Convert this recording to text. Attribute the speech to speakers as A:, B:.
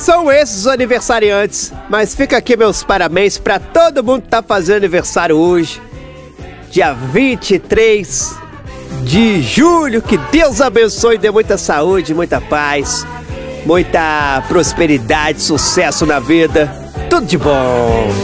A: são esses os aniversariantes. Mas fica aqui meus parabéns pra todo mundo que tá fazendo aniversário hoje. Dia 23 de julho. Que Deus abençoe e dê muita saúde, muita paz, muita prosperidade, sucesso na vida. Tudo de bom.